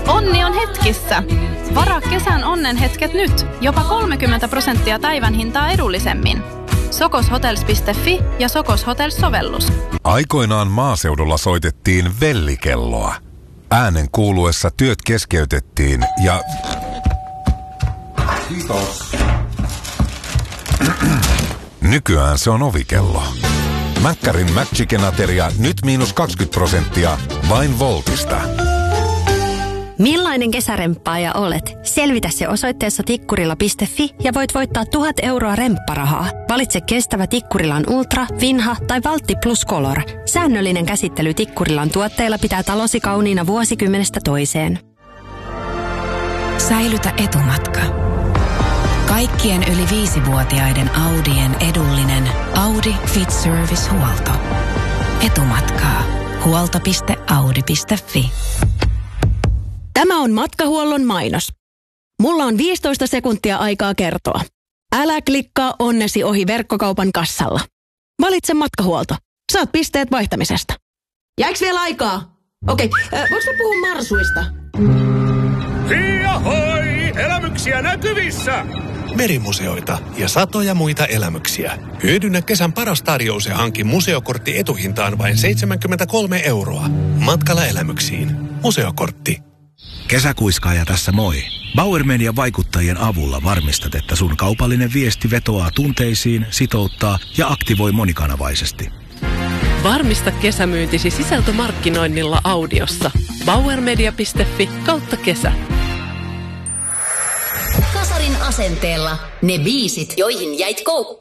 Onni on hetkissä. Varaa kesän onnenhetket nyt. Jopa 30% päivän hintaa edullisemmin. sokoshotels.fi ja Sokos Hotels-sovellus. Aikoinaan maaseudulla soitettiin vellikelloa. Äänen kuuluessa työt keskeytettiin ja... Kiitos. Nykyään se on ovikello. Mäkkärin McChicken-ateria nyt -20% vain Voltista. Millainen kesäremppaaja olet? Selvitä se osoitteessa tikkurila.fi ja voit voittaa 1 000 euroa rempparahaa. Valitse kestävä Tikkurilan Ultra, Vinha tai Valtti Plus Color. Säännöllinen käsittely Tikkurilan tuotteilla pitää talosi kauniina vuosikymmenestä toiseen. Säilytä etumatka. Kaikkien yli 5-vuotiaiden Audien edullinen Audi Fit Service-huolto. Etumatkaa. Huolto.audi.fi. Tämä on matkahuollon mainos. Mulla on 15 sekuntia aikaa kertoa. Älä klikkaa onnesi ohi verkkokaupan kassalla. Valitse matkahuolto. Saat pisteet vaihtamisesta. Jääks vielä aikaa? Okei, voiko mä puhua marsuista? Hiihoi! Elämyksiä näkyvissä! Merimuseoita ja satoja muita elämyksiä. Hyödynnä kesän paras tarjous ja hanki museokortti etuhintaan vain 73 euroa. Matkalla elämyksiin. Museokortti. Kesäkuiskaaja tässä moi. Bauer Median vaikuttajien avulla varmistat, että sun kaupallinen viesti vetoaa tunteisiin, sitouttaa ja aktivoi monikanavaisesti. Varmista kesämyyntisi sisältömarkkinoinnilla Audiossa. bauermedia.fi/kesä. Kasarin asenteella ne biisit, joihin jäit koukkuun.